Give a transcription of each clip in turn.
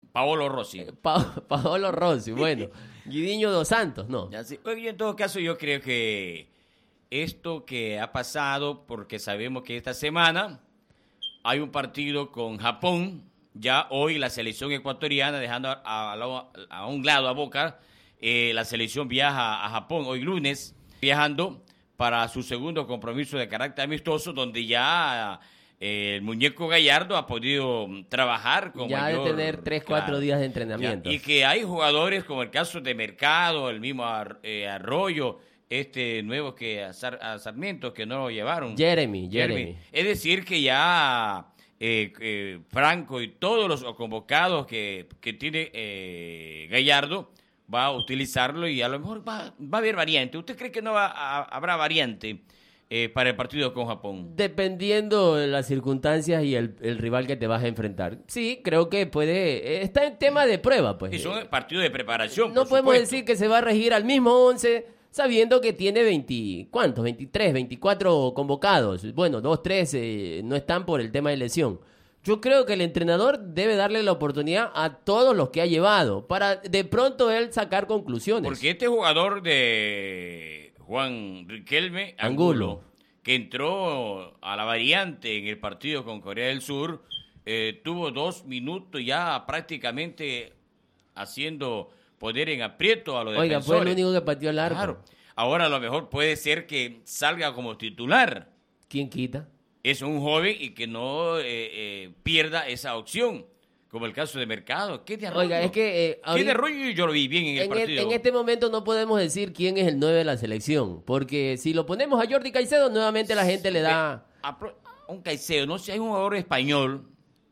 Paolo Rossi. Paolo Rossi, bueno. Guidiño dos Santos, no. Ya, sí. Oye, en todo caso, yo creo que esto que ha pasado, porque sabemos que esta semana hay un partido con Japón. Ya hoy la selección ecuatoriana, dejando a un lado a Boca, la selección viaja a Japón hoy lunes, viajando para su segundo compromiso de carácter amistoso, donde ya el muñeco Gallardo ha podido trabajar con ya mayor... de tener 3-4 días de entrenamiento. Y que hay jugadores como el caso de Mercado, el mismo Arroyo, este nuevo que a Sarmiento, que no lo llevaron. Jeremy. Es decir, que ya Franco y todos los convocados que tiene Gallardo va a utilizarlo y a lo mejor va a haber variante. ¿Usted cree que no habrá variante para el partido con Japón? Dependiendo de las circunstancias y el rival que te vas a enfrentar. Sí, creo que puede... Está en tema de prueba, pues. Es un partido de preparación, No por podemos supuesto. decir que se va a regir al mismo 11, sabiendo que tiene 23, 24 convocados. Bueno, 2, 3 no están por el tema de lesión. Yo creo que el entrenador debe darle la oportunidad a todos los que ha llevado, para de pronto él sacar conclusiones. Porque este jugador de Juan Riquelme Angulo, que entró a la variante en el partido con Corea del Sur, tuvo 2 minutos ya prácticamente haciendo poder en aprieto a los defensores. Oiga, fue el único que pateó el arco. Claro. Ahora a lo mejor puede ser que salga como titular. ¿Quién quita? Es un joven y que no pierda esa opción, como el caso de Mercado. ¿Qué de Arroyo? Oiga, es que... ¿Qué de Arroyo? Yo lo vi bien en el partido. En este momento no podemos decir quién es el 9 de la selección, porque si lo ponemos a Jordi Caicedo, nuevamente la gente le da... Un Caicedo, no sé, hay un jugador español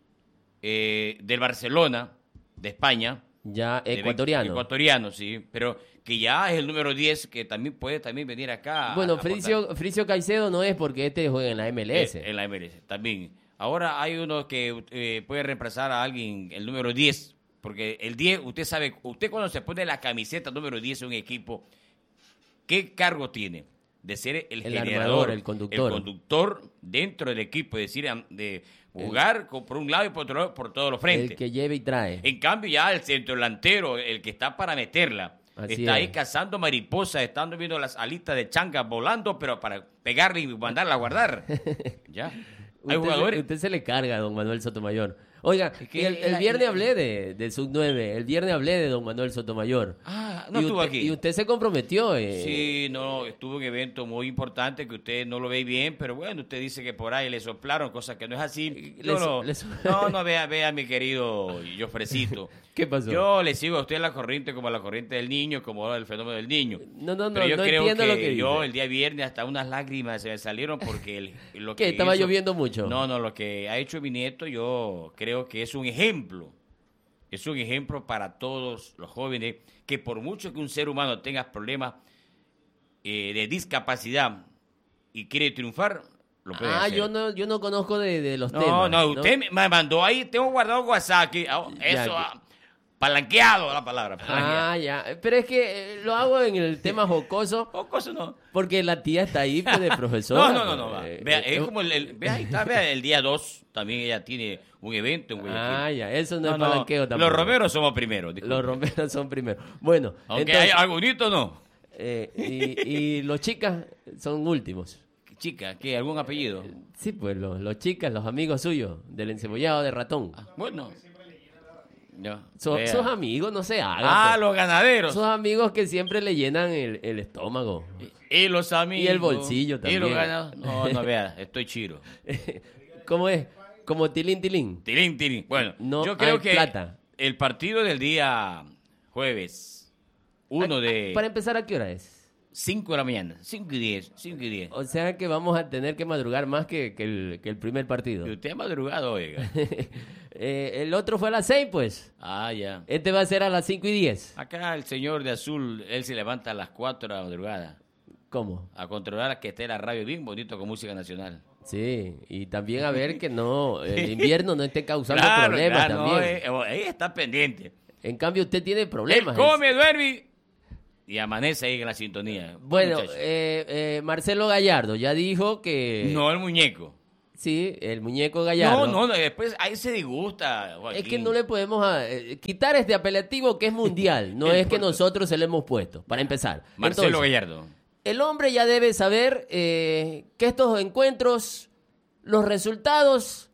del Barcelona, de España. Ya, ecuatoriano. Ecuatoriano, sí, pero que ya es el número 10, que también puede venir acá. Bueno, a Fricio Caicedo no es porque este juega en la MLS. en la MLS, también. Ahora hay uno que puede reemplazar a alguien, el número 10, porque el 10, usted sabe, usted cuando se pone la camiseta número 10 en un equipo, ¿qué cargo tiene? De ser el generador, armador, el conductor. El conductor dentro del equipo, es decir, de jugar por un lado y por otro lado, por todos los frentes. El que lleva y trae. En cambio, ya el centro delantero, el que está para meterla, Así está es. ahí cazando mariposas, estando viendo las alitas de changa volando, pero para pegarle y mandarla a guardar. ¿Ya? Hay jugadores. Usted se le carga a don Manuel Sotomayor. Oiga, Es que el viernes hablé de Sub-9, el viernes hablé de don Manuel Sotomayor. No estuvo aquí. Y usted se comprometió. Sí, no, estuvo un evento muy importante que usted no lo ve bien, pero bueno, usted dice que por ahí le soplaron, cosas que no es así. No, vea, mi querido Jofrecito. ¿Qué pasó? Yo le sigo a usted la corriente como la corriente del niño, como el fenómeno del niño. No, pero yo creo entiendo que lo que yo dice. el día viernes hasta unas lágrimas se me salieron porque lo ¿Qué? que ¿Estaba hizo- lloviendo mucho? No, lo que ha hecho mi nieto yo creo que es un ejemplo. Es un ejemplo para todos los jóvenes que por mucho que un ser humano tenga problemas de discapacidad y quiere triunfar, lo puede hacer. yo no conozco de los temas. No, usted me mandó ahí, tengo guardado WhatsApp aquí. Eso, palanqueado la palabra. Ya. Pero es que lo hago en el tema jocoso. Jocoso no. Porque la tía está ahí pues, de profesora. No. Vea, es como vea, ahí está, vea, el día 2 también ella tiene un evento en Guayaquil. Ya, eso no es palanqueo tampoco. Los romeros somos primero. disculpe. Los romeros son primero. Bueno, Aunque entonces, hay algo bonito, no. y los chicas son últimos. Chica, ¿qué? ¿Algún apellido? Sí, pues los chicas, los amigos suyos, del encebollado de ratón. Bueno. Ya, Sos vea. amigos, no se hagan. Los ganaderos. Sos amigos que siempre le llenan el estómago. Y los amigos. Y el bolsillo también. Y los ganaderos. No, vea, estoy chiro. ¿Cómo es? Como tilín. Tilín. Bueno, No yo creo hay que plata. el partido del día jueves, Para empezar, ¿a qué hora es? 5 de la mañana, 5 y 10. O sea que vamos a tener que madrugar más que el primer partido. Y usted ha madrugado, oiga. El otro fue a las 6, pues. Ya. Este va a ser a las 5 y 10. Acá el señor de azul, él se levanta a las 4 de la madrugada ¿Cómo? a controlar que esté la radio bien bonito con música nacional. Sí, y también a ver que no el invierno no esté causando Claro, problemas no, también. ahí está pendiente. En cambio, usted tiene Él problemas. come, duerme y amanece ahí en la sintonía. Bueno, Muchacho. Marcelo Gallardo ya dijo que... No el muñeco. Sí, el muñeco Gallardo. No, después ahí se disgusta, Joaquín. Es que no le podemos quitar este apelativo que es mundial. No es que nosotros se lo hemos puesto, para empezar. Marcelo Entonces, Gallardo. el hombre ya debe saber que estos encuentros, los resultados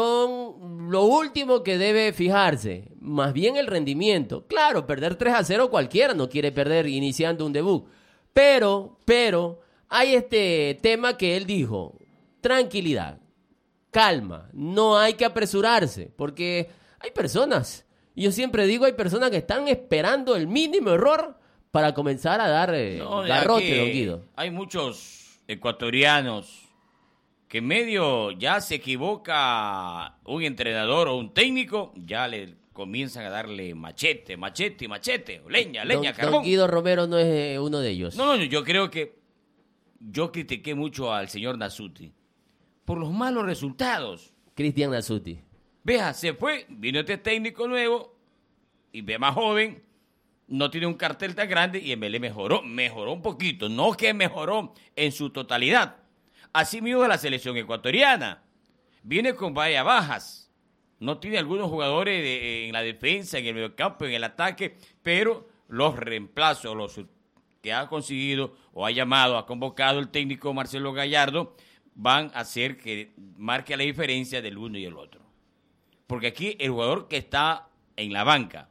son lo último que debe fijarse. Más bien el rendimiento. Claro, perder 3-0 cualquiera no quiere perder iniciando un debut. Pero, hay este tema que él dijo. Tranquilidad. Calma, no hay que apresurarse, porque hay personas, y yo siempre digo, hay personas que están esperando el mínimo error para comenzar a dar garrote, don Guido. Hay muchos ecuatorianos que medio ya se equivoca un entrenador o un técnico, ya le comienzan a darle machete, leña, carbón. Don Guido Romero no es uno de ellos. No, yo creo que yo critiqué mucho al señor Nasuti por los malos resultados. Cristian Nasuti. Vea, se fue, vino este técnico nuevo y ve más joven, no tiene un cartel tan grande y Emelec mejoró un poquito, no que mejoró en su totalidad. Así mismo de la selección ecuatoriana, viene con varias bajas, no tiene algunos jugadores en la defensa, en el mediocampo, en el ataque, pero los reemplazos, los que ha conseguido o ha llamado, ha convocado el técnico Marcelo Gallardo, van a hacer que marque la diferencia del uno y el otro. Porque aquí el jugador que está en la banca,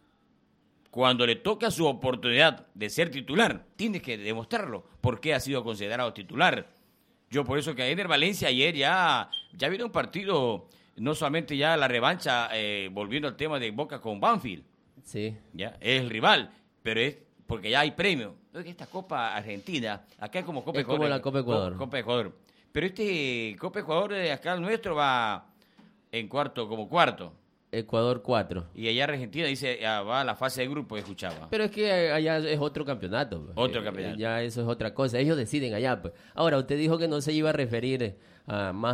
cuando le toca su oportunidad de ser titular, tiene que demostrarlo, porque ha sido considerado titular. Yo por eso que a Ener Valencia ayer ya vino un partido, no solamente ya la revancha, volviendo al tema de Boca con Banfield. Sí. Ya, es el rival, pero es porque ya hay premio. Esta Copa Argentina, acá es como Copa Ecuador. Como la Copa Ecuador. Copa Ecuador. Pero este Copa Ecuador acá el nuestro va en como cuarto. Ecuador 4. Y allá Argentina dice, va a la fase de grupo, escuchaba. Pero es que allá es otro campeonato. Pues. Otro campeonato. Ya eso es otra cosa. Ellos deciden allá. Pues. Ahora, usted dijo que no se iba a referir más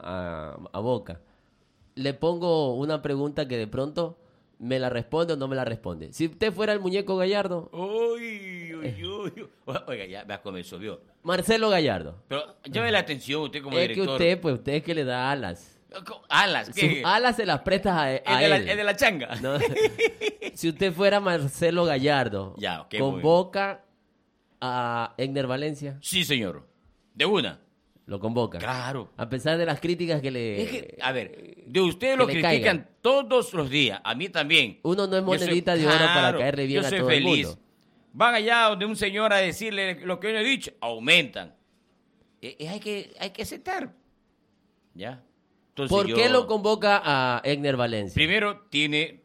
a Boca. Le pongo una pregunta que de pronto me la responde o no me la responde. Si usted fuera el muñeco Gallardo... Uy. Oiga, ya me comenzó, vio. Marcelo Gallardo. Pero llame la atención usted como es director. Que usted es que le da alas. ¿Alas? ¿Qué? Sus alas se las prestas a él. El de la changa. ¿No? Si usted fuera Marcelo Gallardo, ya, okay, ¿convoca a Egner Valencia? Sí, señor. De una. Lo convoca. Claro. A pesar de las críticas que le... Es que, a ver, de ustedes lo critican caigan todos los días. A mí también. Uno no es monedita de oro para caerle bien a todo el mundo. Van allá donde un señor a decirle lo que yo he dicho, aumentan. Hay que aceptar. ¿Ya? Entonces ¿Por qué lo convoca a Egner Valencia? Primero, tiene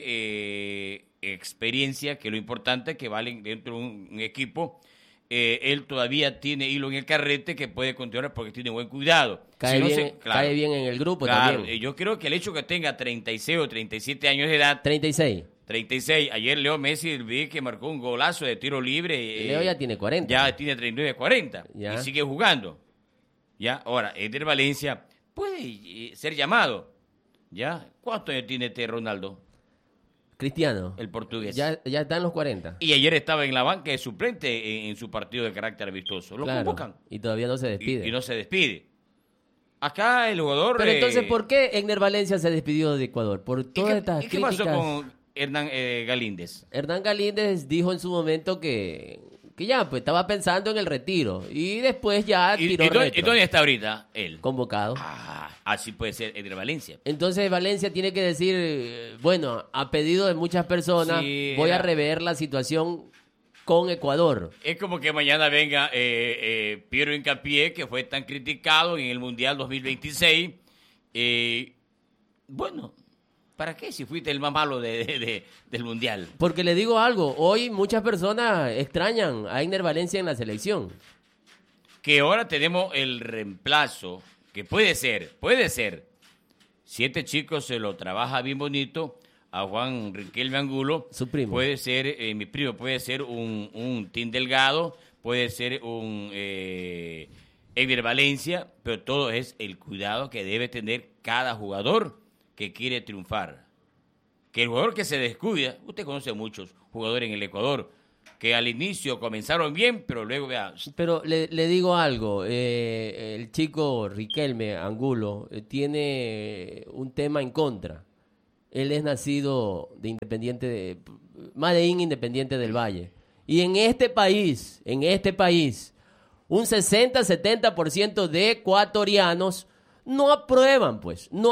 experiencia, que es lo importante, que vale dentro de un equipo. Él todavía tiene hilo en el carrete que puede continuar porque tiene buen cuidado. Cae bien en el grupo también. Yo creo que el hecho que tenga 36 o 37 años de edad... 36. Ayer Leo Messi vi que marcó un golazo de tiro libre. Leo ya tiene 40. Ya tiene 39, 40. Ya. Y sigue jugando. ¿Ya? Ahora, Eder Valencia puede ser llamado. ¿Ya? ¿Cuántos años tiene Ronaldo? Cristiano. El portugués. Ya está en los 40. Y ayer estaba en la banca de suplente en su partido de carácter amistoso. Lo convocan. Y todavía no se despide. Y no se despide. Acá el jugador... Pero entonces, ¿por qué Egner Valencia se despidió de Ecuador? Por todas estas críticas. ¿Qué pasó con Hernán Galíndez? Hernán Galíndez dijo en su momento que ya pues estaba pensando en el retiro. Y después ya tiró retro. ¿Y dónde está ahorita él? Convocado. Así puede ser Egner Valencia. Entonces Valencia tiene que decir, bueno, a pedido de muchas personas, voy a rever la situación con Ecuador. Es como que mañana venga Piero Hincapié, que fue tan criticado en el Mundial 2026. Bueno, ¿para qué si fuiste el más malo del Mundial? Porque le digo algo, hoy muchas personas extrañan a Egner Valencia en la selección. Que ahora tenemos el reemplazo, que puede ser. 7 chicos se lo trabaja bien bonito. A Juan Riquelme Angulo. Su primo. Puede ser, mi primo, puede ser un Tim Delgado, puede ser un Egner Valencia, pero todo es el cuidado que debe tener cada jugador que quiere triunfar. Que el jugador que se descuida, usted conoce muchos jugadores en el Ecuador, que al inicio comenzaron bien, pero luego vea. Pero le digo algo, el chico Riquelme Angulo tiene un tema en contra. Él es nacido de Medellín Independiente del Valle. Y en este país, un 60-70% de ecuatorianos no aprueban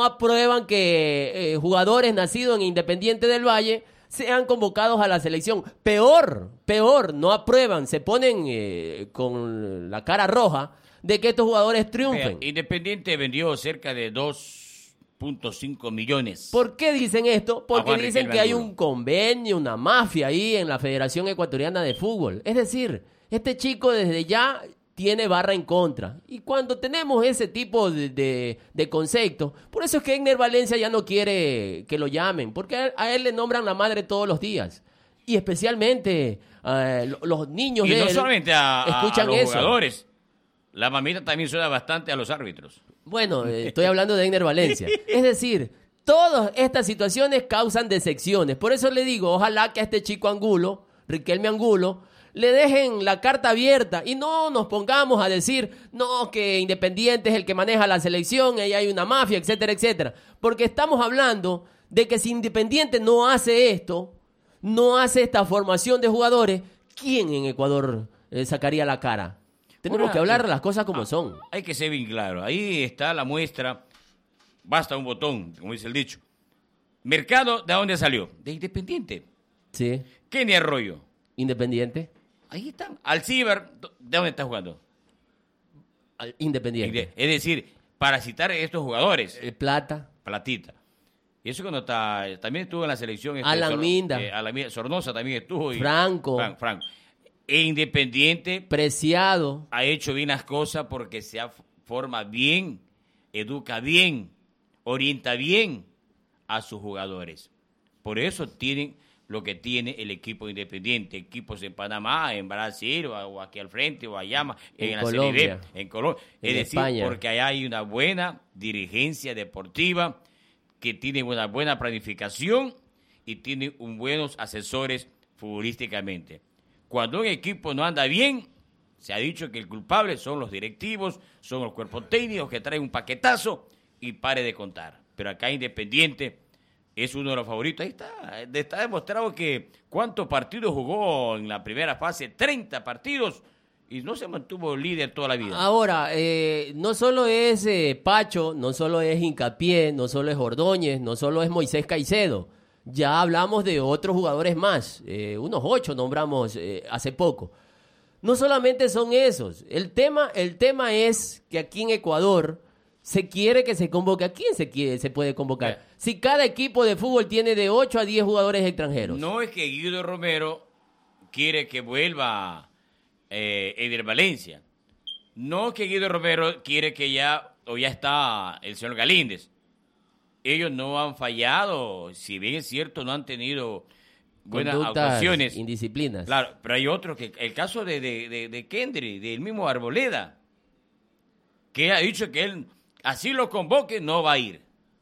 que jugadores nacidos en Independiente del Valle sean convocados a la selección. Peor, no aprueban, se ponen con la cara roja de que estos jugadores triunfen. Independiente vendió cerca de 2.5 millones. ¿Por qué dicen esto? Porque dicen que hay un convenio, una mafia ahí en la Federación Ecuatoriana de Fútbol. Es decir, este chico desde ya tiene barra en contra. Y cuando tenemos ese tipo de conceptos, por eso es que Egner Valencia ya no quiere que lo llamen, porque a él le nombran la madre todos los días. Y especialmente los niños y de no él solamente escuchan a los eso. Jugadores. La mamita también suena bastante a los árbitros. Bueno, estoy hablando de Egner Valencia. Es decir, todas estas situaciones causan decepciones. Por eso le digo, ojalá que a este chico Angulo, Riquelme Angulo, le dejen la carta abierta y no nos pongamos a decir, no, que Independiente es el que maneja la selección, ahí hay una mafia, etcétera, etcétera. Porque estamos hablando de que si Independiente no hace esto, no hace esta formación de jugadores, ¿quién en Ecuador sacaría la cara? Tenemos que hablar las cosas como son. Hay que ser bien claro. Ahí está la muestra. Basta un botón, como dice el dicho. Mercado, ¿de dónde salió? De Independiente. Sí. Kenny Arroyo. Independiente. Ahí están. Alcibar, ¿de dónde está jugando? Independiente. Es decir, para citar a estos jugadores. Plata. Platita. Y eso cuando está. También estuvo en la selección. Alan Minda. Sornosa también estuvo. Franco. Franco. E Independiente. Preciado. Ha hecho bien las cosas porque se forma bien, educa bien, orienta bien a sus jugadores. Por eso tienen lo que tiene el equipo Independiente, equipos en Panamá, en Brasil, o aquí al frente, o allá, en la Colombia, Serie B, en Colombia. Es decir, España. porque allá hay una buena dirigencia deportiva, que tiene una buena planificación y tiene buenos asesores futbolísticamente. Cuando un equipo no anda bien, se ha dicho que el culpable son los directivos, son los cuerpos técnicos que traen un paquetazo y pare de contar. Pero acá Independiente es uno de los favoritos. Ahí está demostrado que cuántos partidos jugó en la primera fase, 30 partidos, y no se mantuvo líder toda la vida. Ahora, no solo es Pacho, no solo es Hincapié, no solo es Ordóñez, no solo es Moisés Caicedo. Ya hablamos de otros jugadores más, unos 8 nombramos hace poco. No solamente son esos. El tema es que aquí en Ecuador se quiere que se convoque. ¿A quién se puede convocar? Si cada equipo de fútbol tiene de 8 a 10 jugadores extranjeros. No es que Guido Romero quiere que vuelva Egner Valencia. No es que Guido Romero quiere que ya está el señor Galíndez. Ellos no han fallado, si bien es cierto, no han tenido buenas actuaciones. Indisciplinas. Claro, pero hay otros que, el caso de Kendry, del mismo Arboleda, que ha dicho que él, así lo convoque, no va a ir.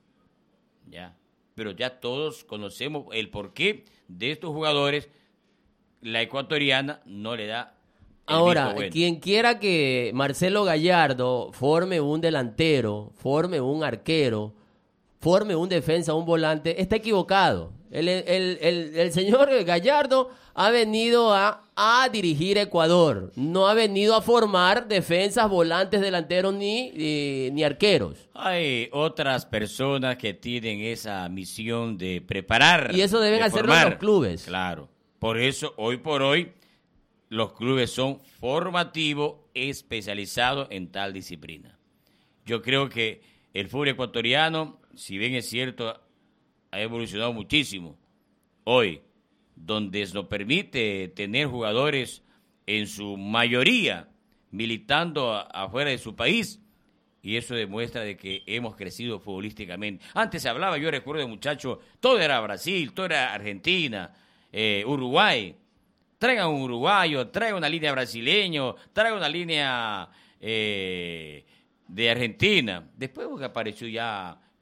Ya, pero ya todos conocemos el porqué de estos jugadores. La ecuatoriana no le da el Ahora, visto bueno. quien quiera que Marcelo Gallardo forme un delantero, forme un arquero, forme un defensa, un volante, está equivocado. El señor Gallardo ha venido a dirigir Ecuador, no ha venido a formar defensas, volantes, delanteros ni arqueros. Hay otras personas que tienen esa misión de preparar. Y eso deben hacerlo los clubes. Claro. Por eso, hoy por hoy, los clubes son formativos, especializados en tal disciplina. Yo creo que el fútbol ecuatoriano, si bien es cierto, ha evolucionado muchísimo. Hoy, donde nos permite tener jugadores en su mayoría militando afuera de su país, y eso demuestra de que hemos crecido futbolísticamente. Antes se hablaba, yo recuerdo, muchachos, todo era Brasil, todo era Argentina, Uruguay. Traigan un uruguayo, traigan una línea brasileño, traigan una línea de Argentina. Después que apareció ya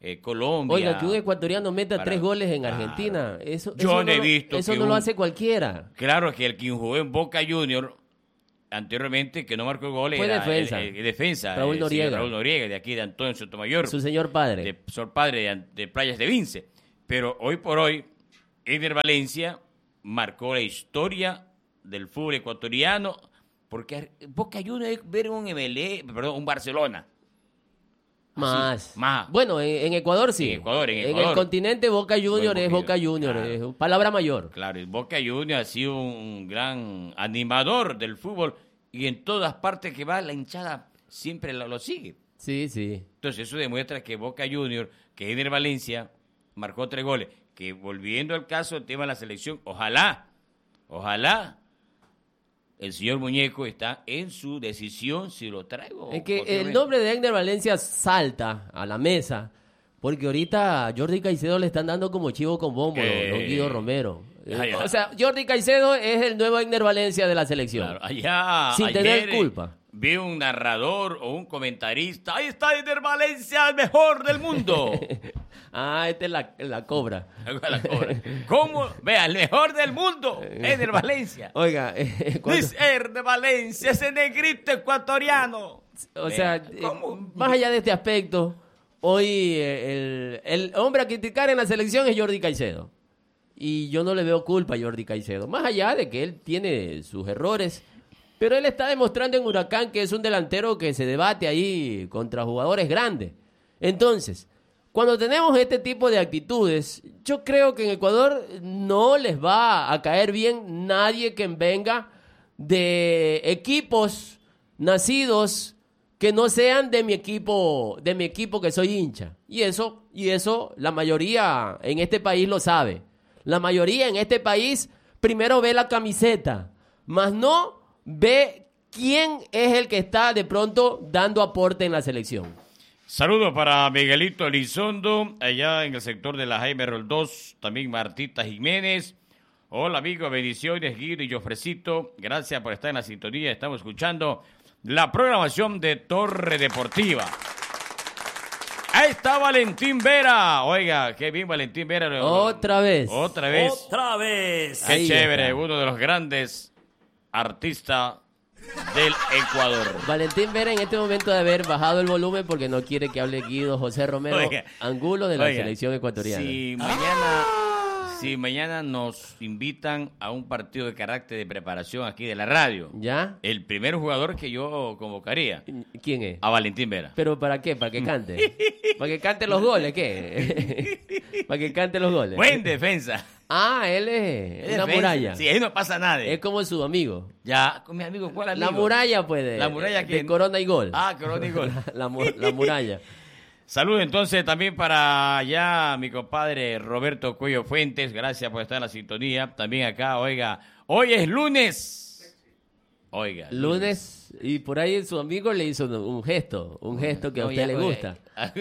Colombia. Oiga, que un ecuatoriano meta para- 3 goles en claro. Argentina, Yo eso no he no, visto eso que no lo un- hace cualquiera. Claro que el que jugó en Boca Junior anteriormente, que no marcó goles, Fue era defensa. el defensa. Raúl Sí, Noriega. Raúl Noriega, de aquí de Antonio Sotomayor. Su señor padre. De Sor Padre de Playas de Vince. Pero hoy por hoy, Edner Valencia marcó la historia del fútbol ecuatoriano, porque Boca Juniors es ver un un Barcelona. Más. más. Bueno, en Ecuador sí. En Ecuador. el continente Boca Junior es Boca Junior, Claro. es palabra mayor. Claro, y Boca Juniors ha sido un gran animador del fútbol y en todas partes que va la hinchada siempre lo sigue. Sí, sí. Entonces eso demuestra que Boca Juniors, que Edner Valencia marcó 3 goles. Que volviendo al caso del tema de la selección, ojalá el señor Muñeco está en su decisión si lo traigo. Es que porque el nombre de Edner Valencia salta a la mesa porque ahorita a Jordi Caicedo le están dando como chivo con bombo, don Guido Romero. Ya. O sea, Jordi Caicedo es el nuevo Edner Valencia de la selección. Claro, allá Sin ayer, tener culpa. Vi un narrador o un comentarista. Ahí está Edner Valencia, el mejor del mundo. Esta es la cobra. La cobra. ¿Cómo? Vea, el mejor del mundo, Edner Valencia. Oiga, Dice Edner Valencia, ese negrito ecuatoriano. o sea, Vea, ¿cómo? más allá de este aspecto, hoy el hombre a criticar en la selección es Jordi Caicedo. Y yo no le veo culpa a Jordi Caicedo. Más allá de que él tiene sus errores, pero él está demostrando en Huracán que es un delantero que se debate ahí contra jugadores grandes. Entonces, cuando tenemos este tipo de actitudes, yo creo que en Ecuador no les va a caer bien nadie que venga de equipos nacidos que no sean de mi equipo que soy hincha. Y eso la mayoría en este país lo sabe. La mayoría en este país primero ve la camiseta, más no ve quién es el que está de pronto dando aporte en la selección. Saludos para Miguelito Elizondo, allá en el sector de la Jaime Roldós, también Martita Jiménez. Hola amigos, bendiciones, Guido y Jofrecito. Gracias por estar en la sintonía. Estamos escuchando la programación de Torre Deportiva. Ahí está Valentín Vera. Oiga, qué bien Valentín Vera. Otra vez. Otra vez. Otra vez. Qué Ahí chévere, está. uno de los grandes artistas del Ecuador. Valentín Vera en este momento de haber bajado el volumen porque no quiere que hable Guido José Romero Oiga, Angulo de la oiga, selección ecuatoriana. Si mañana nos invitan a un partido de carácter de preparación aquí de la radio, ¿Ya? el primer jugador que yo convocaría, ¿Quién es? a Valentín Vera. ¿Pero para qué? ¿Para que cante? ¿Para que cante los goles? ¿Qué? ¿Para que cante los goles? Buen defensa. Él es una Defensa. muralla. Sí, ahí no pasa nada. Es como su amigo. Ya, con mi amigo, ¿cuál amigo? La muralla, pues. La muralla que... de Corona y Gol. Corona y Gol. la muralla. Saludos entonces también para allá mi compadre Roberto Cuello Fuentes. Gracias por estar en la sintonía. También acá, oiga, hoy es lunes. Oiga. Lunes, y por ahí su amigo le hizo un gesto que a usted le gusta.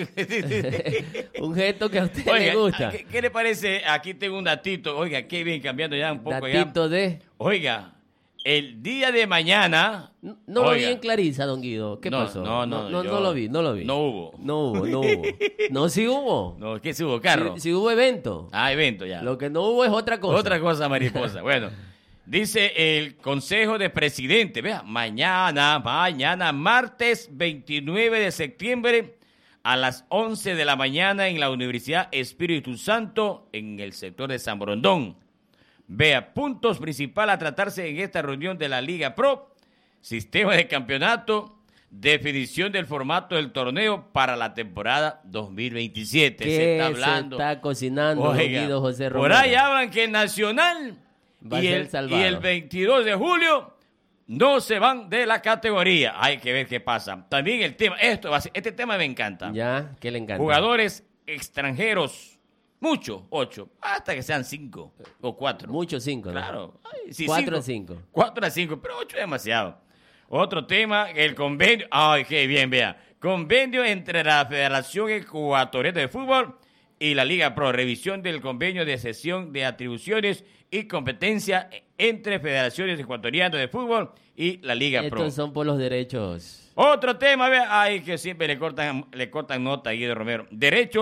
Un gesto que a usted le Oiga, gusta. ¿qué le parece? Aquí tengo un datito. Oiga, qué bien, cambiando ya un poco. Datito de... Oiga, el día de mañana... No lo vi Oiga. en Clarisa, don Guido. ¿Qué pasó? No, no yo- lo vi. No hubo. No hubo. No, sí hubo. No, ¿qué se hubo? Carro. Sí hubo evento. Evento ya. Lo que no hubo es otra cosa. Otra cosa, mariposa. Bueno, dice el Consejo de Presidente, vea, mañana, martes 29 de septiembre, a las 11 de la mañana en la Universidad Espíritu Santo, en el sector de San Borondón. Vea, puntos principales a tratarse en esta reunión de la Liga Pro, sistema de campeonato, definición del formato del torneo para la temporada 2027. ¿Qué Se está hablando. se está cocinando, don Oiga, Guido José Romero? por ahí hablan que Nacional Va a y ser el, salvado. y el 22 de julio no se van de la categoría. Hay que ver qué pasa. También el tema, este tema me encanta. Ya, ¿qué le encanta? Jugadores extranjeros, muchos, 8, hasta que sean 5 o 4. Muchos 5, ¿no? Claro. Ay, sí, 4 a 5. 5. 4 a 5, pero 8 es demasiado. Otro tema, el convenio. Ay, qué bien, vea. Convenio entre la Federación Ecuatoriana de Fútbol y la Liga Pro. Revisión del convenio de cesión de atribuciones y competencia entre Federaciones Ecuatorianas de Fútbol y la Liga Pro. Estos son por los derechos. Otro tema, vea. Ay, que siempre le cortan nota a Guido Romero. Derechos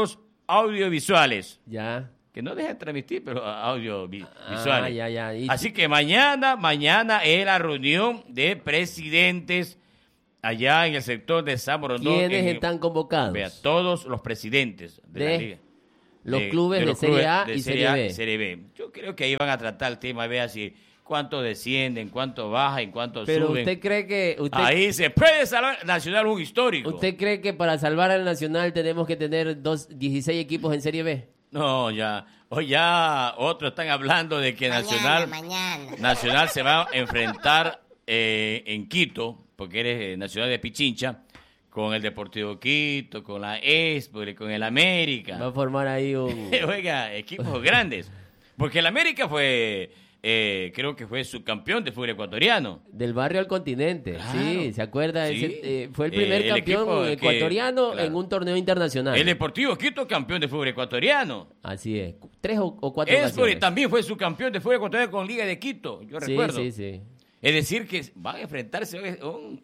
audiovisuales. Ya. Que no dejan transmitir, pero audiovisuales. Ya. Así que mañana es la reunión de presidentes allá en el sector de San Borondón. ¿Quiénes están convocados? Vea, todos los presidentes de la liga. Los clubes de Serie A y Serie B. Yo creo que ahí van a tratar el tema, vea si cuánto descienden, cuánto bajan, cuánto Pero suben. usted cree que... Ahí se puede salvar Nacional un histórico. ¿Usted cree que para salvar al Nacional tenemos que tener 16 equipos en Serie B? No, ya. Hoy ya otros están hablando de que Nacional se va a enfrentar en Quito, porque eres Nacional de Pichincha, con el Deportivo Quito, con la Espoli, con el América. Va a formar ahí un... Oiga, equipos grandes. Porque el América fue, creo que fue subcampeón de fútbol ecuatoriano. Del barrio al continente, claro. Sí, ¿se acuerda? Sí. Fue el primer campeón ecuatoriano en un torneo internacional. El Deportivo Quito, campeón de fútbol ecuatoriano. Así es, 3 o 4 ocasiones. También fue subcampeón de fútbol ecuatoriano con Liga de Quito, yo recuerdo. Sí. Es decir, que van a enfrentarse a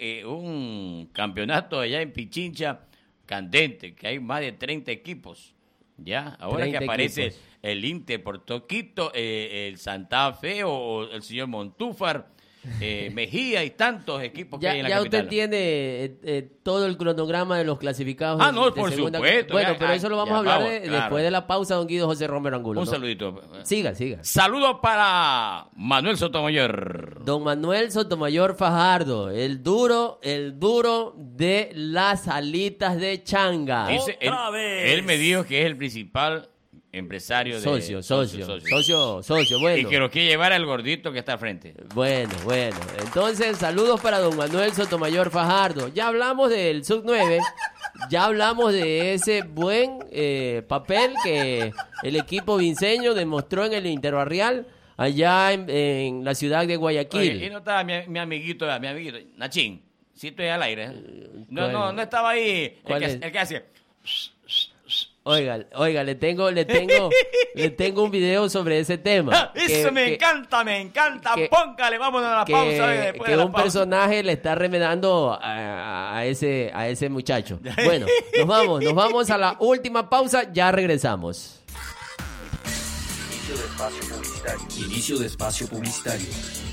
un campeonato allá en Pichincha candente, que hay más de 30 equipos. Ya, ahora que aparece equipos. El Inter Porto Quito, el Santa Fe o el señor Montúfar, Mejía y tantos equipos que hay en la capital. Ya usted tiene todo el cronograma de los clasificados. No, por supuesto. Bueno, pero eso lo vamos a hablar después de la pausa, don Guido José Romero Angulo. Un saludito. Siga. Saludos para Manuel Sotomayor. Don Manuel Sotomayor Fajardo, el duro de las alitas de changa. Dice, él me dijo que es el principal empresario socio, bueno. Y que lo quiere llevar al gordito que está al frente. Bueno. Entonces, saludos para don Manuel Sotomayor Fajardo. Ya hablamos del Sub-9, ya hablamos de ese buen papel que el equipo vinceño demostró en el Interbarrial allá en la ciudad de Guayaquil. Oye, y no estaba mi amiguito, Nachín, si estoy al aire. No estaba ahí el que hace... Oiga, le tengo un video sobre ese tema. Eso me encanta. Póngale, vámonos a la pausa. Después de la pausa. Personaje le está remedando a ese muchacho. Bueno, nos vamos a la última pausa, ya regresamos. Inicio de espacio publicitario.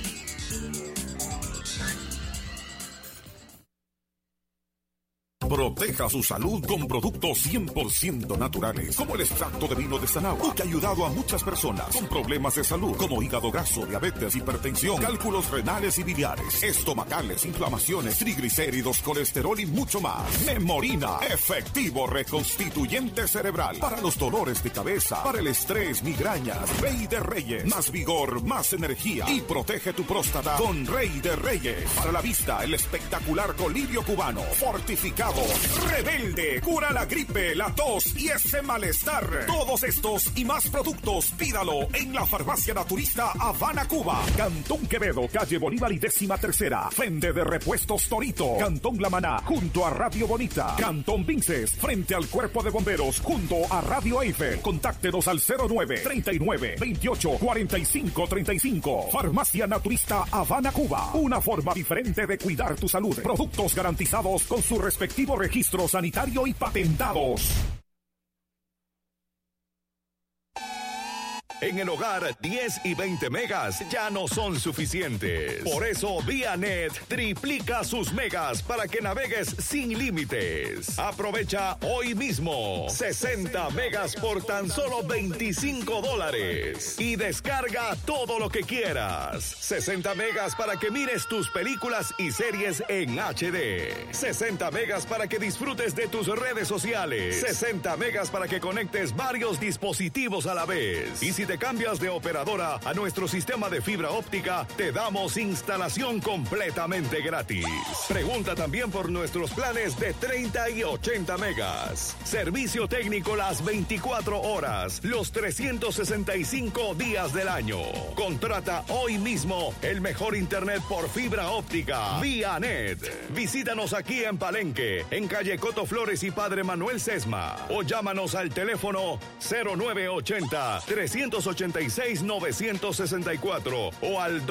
Proteja su salud con productos 100% naturales, como el extracto de vino de Sanagua, que ha ayudado a muchas personas con problemas de salud, como hígado graso, diabetes, hipertensión, cálculos renales y biliares, estomacales, inflamaciones, triglicéridos, colesterol y mucho más. Memorina, efectivo reconstituyente cerebral, para los dolores de cabeza, para el estrés, migrañas. Rey de Reyes, más vigor, más energía, y protege tu próstata con Rey de Reyes. Para la vista, el espectacular colirio cubano, fortificado. Rebelde, cura la gripe, la tos y ese malestar. Todos estos y más productos, pídalo en la Farmacia Naturista Habana, Cuba. Cantón Quevedo, calle Bolívar y 13ª. Frente de Repuestos Torito. Cantón La Maná, junto a Radio Bonita. Cantón Vinces, frente al Cuerpo de Bomberos, junto a Radio Eiffel. Contáctenos al 09-39-28-45-35. Farmacia Naturista Habana, Cuba. Una forma diferente de cuidar tu salud. Productos garantizados con su respectivo registro sanitario y patentados. En el hogar, 10 y 20 megas ya no son suficientes. Por eso, ViaNet triplica sus megas para que navegues sin límites. Aprovecha hoy mismo 60 megas por tan solo $25 y descarga todo lo que quieras. 60 megas para que mires tus películas y series en HD. 60 megas para que disfrutes de tus redes sociales. 60 megas para que conectes varios dispositivos a la vez. Y si te cambias de operadora a nuestro sistema de fibra óptica, te damos instalación completamente gratis. Pregunta también por nuestros planes de 30 y 80 megas. Servicio técnico las 24 horas, los 365 días del año. Contrata hoy mismo el mejor internet por fibra óptica, ViaNet. Visítanos aquí en Palenque, en calle Coto Flores y Padre Manuel Sesma, o llámanos al teléfono 0980 300 286-964 o al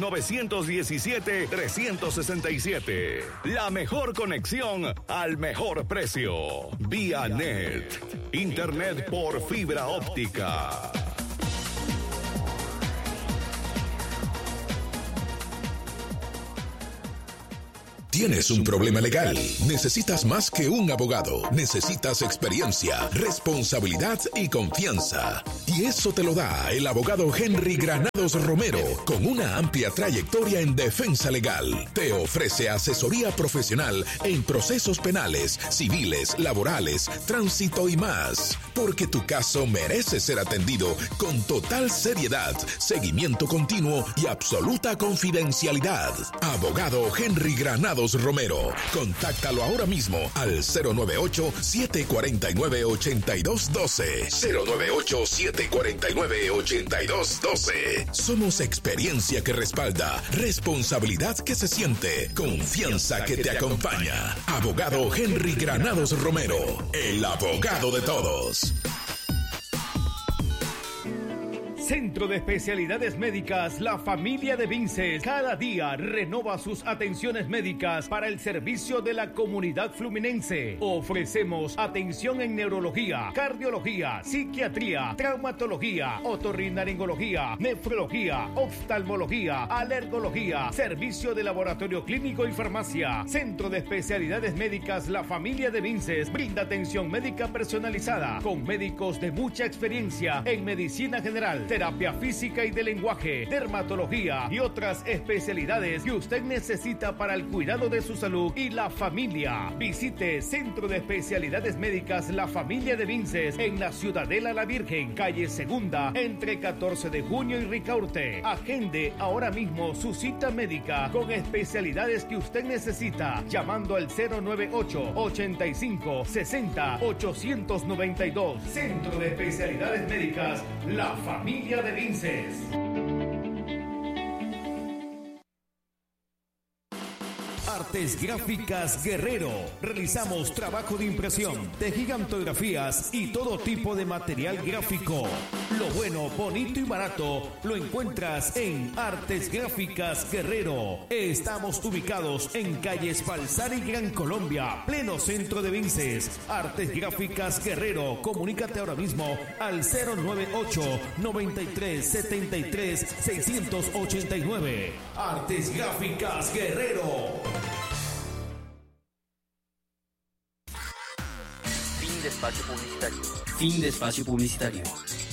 2-917-367. La mejor conexión al mejor precio. ViaNet. Internet por fibra óptica. ¿Tienes un problema legal? Necesitas más que un abogado. Necesitas experiencia, responsabilidad y confianza. Y eso te lo da el abogado Henry Granados Romero, con una amplia trayectoria en defensa legal. Te ofrece asesoría profesional en procesos penales, civiles, laborales, tránsito y más. Porque tu caso merece ser atendido con total seriedad, seguimiento continuo y absoluta confidencialidad. Abogado Henry Granados Romero. Contáctalo ahora mismo al 098-749-8212. 098-749-8212. Somos experiencia que respalda, responsabilidad que se siente, confianza que te acompaña. Abogado Henry Granados Romero, el abogado de todos. Centro de Especialidades Médicas La Familia de Vinces cada día renova sus atenciones médicas para el servicio de la comunidad fluminense. Ofrecemos atención en neurología, cardiología, psiquiatría, traumatología, otorrinolaringología, nefrología, oftalmología, alergología, servicio de laboratorio clínico y farmacia. Centro de Especialidades Médicas La Familia de Vinces brinda atención médica personalizada con médicos de mucha experiencia en medicina general, terapia física y de lenguaje, dermatología y otras especialidades que usted necesita para el cuidado de su salud y la familia. Visite Centro de Especialidades Médicas La Familia de Vinces en la Ciudadela La Virgen, calle Segunda, entre 14 de junio y Ricaurte. Agende ahora mismo su cita médica con especialidades que usted necesita llamando al 098-85-60-892. Centro de Especialidades Médicas La Familia de Vinces. Artes Gráficas Guerrero. Realizamos trabajo de impresión, de gigantografías y todo tipo de material gráfico. Lo bueno, bonito y barato lo encuentras en Artes Gráficas Guerrero. Estamos ubicados en calles Balsar y Gran Colombia, pleno centro de Vinces. Artes Gráficas Guerrero. Comunícate ahora mismo al 098-93-73-689. Artes Gráficas Guerrero. Fin de espacio publicitario. Fin de espacio publicitario.